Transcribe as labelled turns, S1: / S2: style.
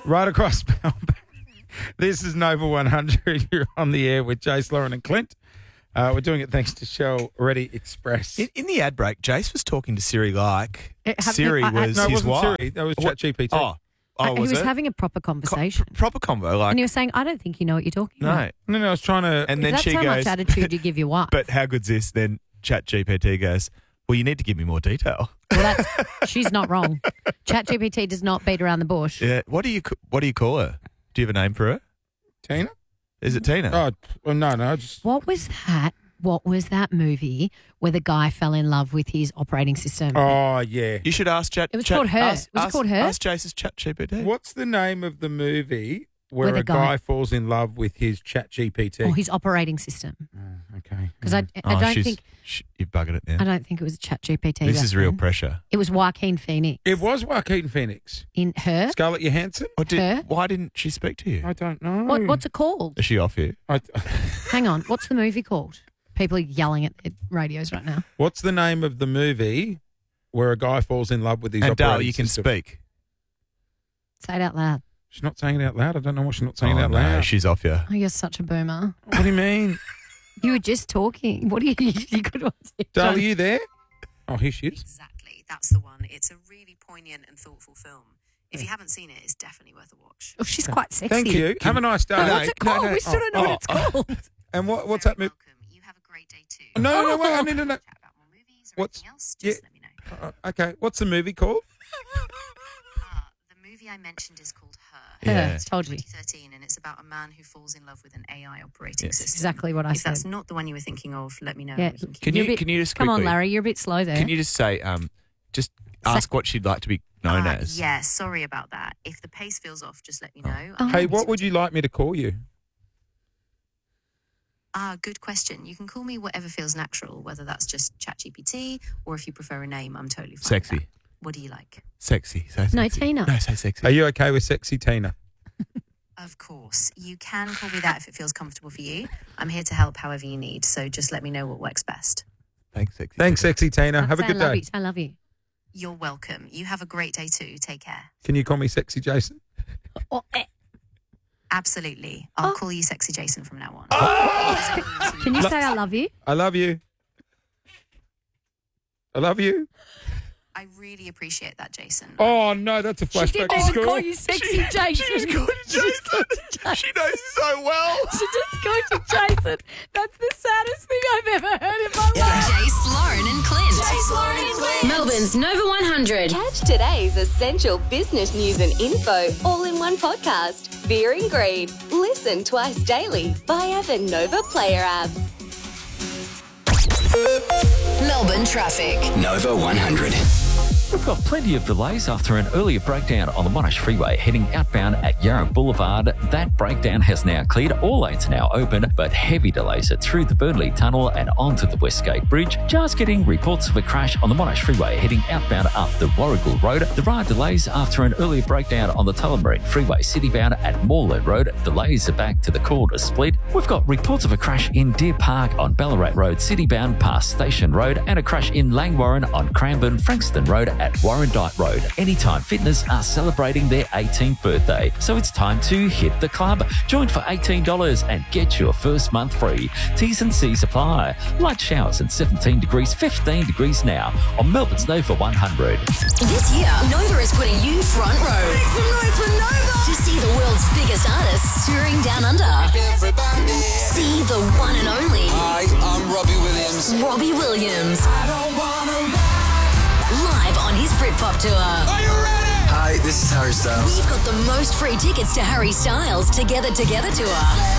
S1: Right across Melbourne. This is Nova 100. You're on the air with Jace, Lauren and Clint. We're doing it thanks to Shell Ready Express.
S2: In the ad break, Jace was talking to Siri like Siri
S1: No,
S2: was
S1: it
S2: his
S1: wasn't
S2: wife.
S1: Siri. That was ChatGPT.
S2: Was
S3: he was
S2: it?
S3: having a proper conversation.
S2: Proper convo. Like,
S3: and he was saying, I don't think you know what you're talking about.
S1: No, I was trying to...
S2: And then
S3: That's
S2: she
S3: how
S2: goes,
S3: much attitude you give your wife.
S2: but how good's this? Then ChatGPT goes, well, you need to give me more detail.
S3: Well, she's not wrong. ChatGPT does not beat around the bush.
S2: Yeah. What do you call her? Do you have a name for her?
S1: Tina?
S2: Is it Tina?
S1: Oh, well, no. Just...
S3: What was that? What was that movie where the guy fell in love with his operating system?
S1: Oh, yeah.
S2: You should ask Chat.
S3: It was called Her. Was it called Her?
S2: Ask Jace's ChatGPT.
S1: What's the name of the movie where
S3: With
S1: a guy falls in love with his ChatGPT?
S3: Or his operating system?
S1: Okay.
S3: Because I don't think
S2: You've buggered it now.
S3: I don't think it was ChatGPT.
S2: This is real pressure.
S3: It was Joaquin Phoenix.
S1: It was Joaquin Phoenix.
S3: In Her.
S1: Scarlett Johansson?
S3: Her?
S2: Why didn't she speak to you?
S1: I don't know.
S3: What's it called?
S2: Is she off you?
S3: Hang on. What's the movie called? People are yelling at their radios right now.
S1: What's the name of the movie where a guy falls in love with his
S2: And
S1: operating
S2: Dale, you can
S1: system?
S2: speak.
S3: Say it out loud.
S1: She's not saying it out loud. I don't know what she's not saying out
S2: No,
S1: loud.
S2: she's off you.
S3: Oh, you're such a boomer.
S1: What do you mean?
S3: You were just talking. What do you could
S1: Dale, are you there? Oh, here she is.
S4: Exactly. That's the one. It's a really poignant and thoughtful film. If you haven't seen it, it's definitely worth a watch.
S3: Oh, she's quite sexy.
S1: Thank you. Have a nice day.
S3: Oh, what's it called? We still don't know what it's called.
S1: And what's that movie?
S4: Welcome. You have a great day too.
S1: No, wait, I need to know.
S4: Chat about more movies or
S1: What's-
S4: anything else,
S1: yeah.
S4: just let me know.
S1: Okay, what's the movie called?
S4: The movie I mentioned is called Her.
S2: Yeah.
S4: It's
S3: Told you.
S4: 2013, and it's about a man who falls in love with an AI operating system.
S3: Exactly what I
S4: If
S3: said.
S4: that's not the one you were thinking of, let me know.
S3: Yeah.
S4: We can keep
S2: Can
S3: You're
S2: you
S3: a bit-
S2: can you just
S3: Come on,
S2: quickly-
S3: Larry. You're a bit slow there.
S2: Can you just say just ask what she'd like to be known as?
S4: Yeah, sorry about that. If the pace feels off, just let me know.
S3: Oh.
S1: Hey, what would you like me to call you?
S4: Good question. You can call me whatever feels natural, whether that's just ChatGPT or if you prefer a name, I'm totally fine with
S2: Sexy.
S4: that. What do you like?
S2: Sexy. Say
S3: No,
S2: sexy.
S3: Tina.
S2: No, say sexy.
S1: Are you okay with sexy Tina?
S4: Of course. You can call me that if it feels comfortable for you. I'm here to help however you need, so just let me know what works best.
S2: Thanks, sexy.
S1: Thanks, sexy Tina. Have a
S3: Say
S1: good
S3: I love
S1: day.
S3: you. Say I love you.
S4: You're welcome. You have a great day too. Take care.
S1: Can you call me sexy Jason?
S3: Oh,
S4: Absolutely. I'll call you Sexy Jason from now on.
S3: Can you say I love you?
S1: I love you. I love you.
S4: I really appreciate that, Jason.
S1: Oh, no, that's a
S3: She
S1: flashback
S3: didn't
S1: to
S3: even
S1: school.
S3: call you sexy Jason.
S2: She's called Jason. She knows you so well.
S3: She just called you Jason. That's the saddest thing I've ever heard in my life.
S5: Jace, Lauren and Clint. Jace, Lauren and Clint. Melbourne's Nova 100.
S6: Catch today's essential business news and info all in one podcast. Fear and Greed. Listen twice daily via the Nova Player app.
S5: Melbourne traffic.
S7: Nova 100.
S8: We've got plenty of delays after an earlier breakdown on the Monash Freeway heading outbound at Yarra Boulevard. That breakdown has now cleared. All lanes are now open, but heavy delays are through the Burnley Tunnel and onto the Westgate Bridge. Just getting reports of a crash on the Monash Freeway heading outbound after Warrigal Road. There are delays after an earlier breakdown on the Tullamarine Freeway citybound at Moreland Road. Delays are back to the Calder split. We've got reports of a crash in Deer Park on Ballarat Road citybound past Station Road and a crash in Langwarrin on Cranbourne Frankston Road at Warrandyte Road. Anytime Fitness are celebrating their 18th birthday, so it's time to hit the club. Join for $18 and get your first month free. T's and C's apply. Light showers at 17 degrees, 15 degrees now on Melbourne's Nova 100.
S5: This year, Nova is putting you front row. Make some noise for Nova! To see the world's biggest artists touring down under.
S7: Everybody.
S5: See the one and only
S7: Hi, I'm Robbie Williams.
S5: Robbie Williams.
S7: I don't wanna
S5: Live on his Britpop tour.
S7: Are you ready? Hi, this is Harry Styles.
S5: We've got the most free tickets to Harry Styles' Together Together tour.